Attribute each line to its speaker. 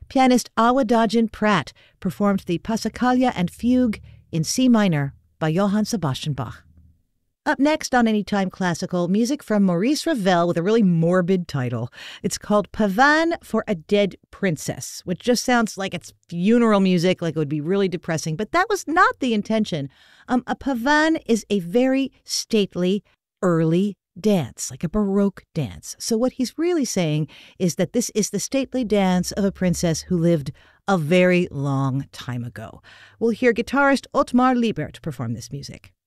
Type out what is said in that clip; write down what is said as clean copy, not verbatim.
Speaker 1: pianist Awa Pratt performed the Passacaglia and Fugue in C minor by Johann Sebastian Bach. Up next on Anytime Classical, music from Maurice Ravel with a really morbid title. It's called Pavane for a Dead Princess, which just sounds like it's funeral music, like it would be really depressing, but that was not the intention. A pavane is a very stately, early dance, like a Baroque dance. So what he's really saying is that this is the stately dance of a princess who lived a very long time ago. We'll hear guitarist Ottmar Liebert perform this music.